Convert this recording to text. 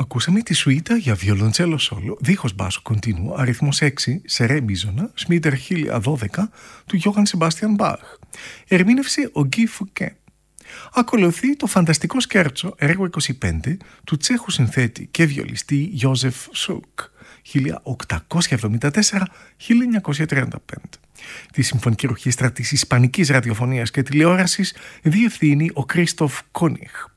Ακούσαμε τη σουίτα για βιολοντσέλο σόλο, δίχως μπάσο κοντίνου, αριθμός 6, σε ρε μίζωνα, Σμίτερ 1012, του Γιώχαν Σεμπάστιαν Μπαχ. Ερμήνευσε ο Γκί Φουκέ. Ακολουθεί το φανταστικό σκέρτσο, έργο 25, του Τσέχου συνθέτη και βιολιστή Γιώζεφ Σουκ, 1874-1935. Τη συμφωνική ορχήστρα της Ισπανικής Ραδιοφωνίας και Τηλεόρασης διευθύνει ο Κρίστοφ Κόνιχ.